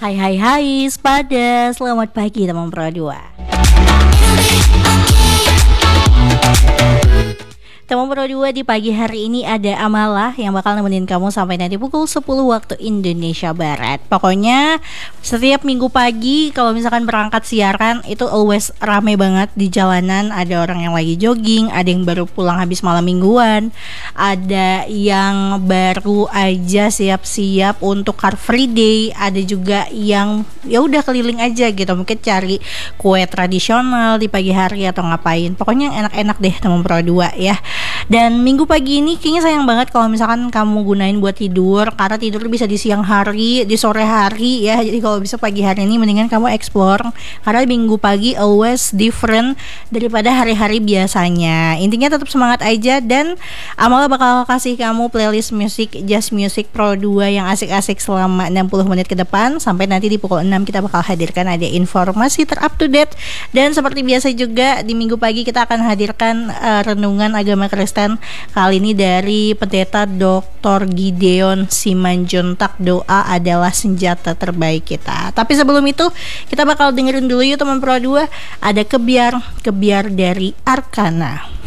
Hai hai hai, sepada selamat pagi teman Pro 2. Teman Pro 2, di pagi hari ini ada Amalah yang bakal nemenin kamu sampai nanti pukul 10 waktu Indonesia Barat. Pokoknya setiap minggu pagi kalau misalkan berangkat siaran itu always rame banget di jalanan. Ada orang yang lagi jogging, ada yang baru pulang habis malam mingguan, ada yang baru aja siap-siap untuk Car Free Day, ada juga yang ya udah keliling aja gitu, mungkin cari kue tradisional di pagi hari atau ngapain. Pokoknya yang enak-enak deh teman Pro 2 ya. Dan minggu pagi ini kayaknya sayang banget kalau misalkan kamu gunain buat tidur, karena tidur bisa di siang hari, di sore hari ya. Jadi kalau bisa pagi hari ini mendingan kamu explore, karena minggu pagi always different daripada hari-hari biasanya. Intinya tetap semangat aja, dan Amala bakal kasih kamu playlist musik Just Music Pro 2 yang asik-asik selama 60 menit ke depan. Sampai nanti di pukul 6 kita bakal hadirkan ada informasi ter-up to date. Dan seperti biasa juga di minggu pagi kita akan hadirkan renungan agama Kristen, kali ini dari Pendeta Dr. Gideon Simanjuntak, doa adalah senjata terbaik kita. Tapi sebelum itu kita bakal dengerin dulu yuk teman Pro 2, ada kebiar dari Arkana.